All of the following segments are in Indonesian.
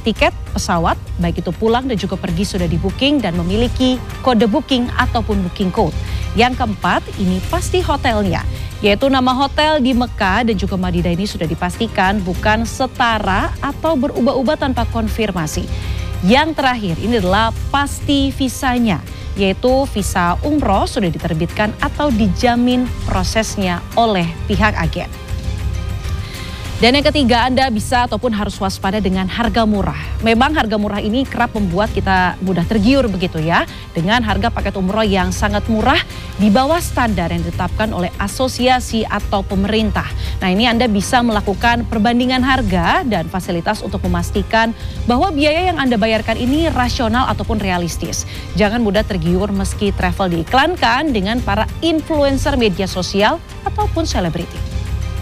tiket pesawat, baik itu pulang dan juga pergi sudah di-booking dan memiliki kode booking ataupun booking code. Yang keempat, ini pasti hotelnya, yaitu nama hotel di Mekah dan juga Madinah ini sudah dipastikan bukan setara atau berubah-ubah tanpa konfirmasi. Yang terakhir, ini adalah pasti visanya, yaitu visa umroh sudah diterbitkan atau dijamin prosesnya oleh pihak agen. Dan yang ketiga, Anda bisa ataupun harus waspada dengan harga murah. Memang harga murah ini kerap membuat kita mudah tergiur begitu ya. Dengan harga paket umroh yang sangat murah di bawah standar yang ditetapkan oleh asosiasi atau pemerintah. Nah, ini Anda bisa melakukan perbandingan harga dan fasilitas untuk memastikan bahwa biaya yang Anda bayarkan ini rasional ataupun realistis. Jangan mudah tergiur meski travel diiklankan dengan para influencer media sosial ataupun selebriti.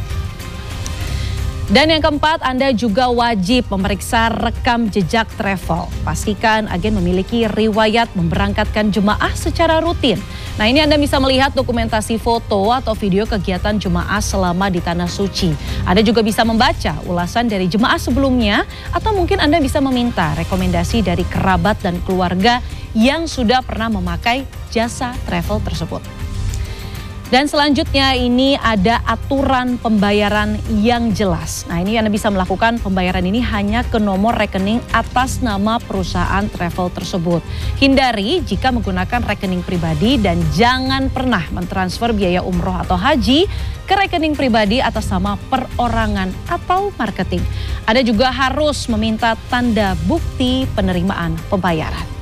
Dan yang keempat, Anda juga wajib memeriksa rekam jejak travel. Pastikan agen memiliki riwayat memberangkatkan jemaah secara rutin. Nah, ini Anda bisa melihat dokumentasi foto atau video kegiatan jemaah selama di Tanah Suci. Anda juga bisa membaca ulasan dari jemaah sebelumnya atau mungkin Anda bisa meminta rekomendasi dari kerabat dan keluarga yang sudah pernah memakai jasa travel tersebut. Dan selanjutnya ini ada aturan pembayaran yang jelas. Nah, ini Anda bisa melakukan pembayaran ini hanya ke nomor rekening atas nama perusahaan travel tersebut. Hindari jika menggunakan rekening pribadi dan jangan pernah mentransfer biaya umroh atau haji ke rekening pribadi atas nama perorangan atau marketing. Anda juga harus meminta tanda bukti penerimaan pembayaran.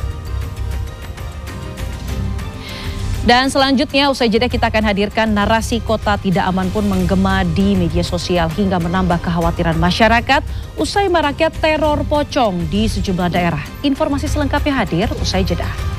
Dan selanjutnya usai jeda kita akan hadirkan narasi kota tidak aman pun menggema di media sosial hingga menambah kekhawatiran masyarakat usai maraknya teror pocong di sejumlah daerah. Informasi selengkapnya hadir usai jeda.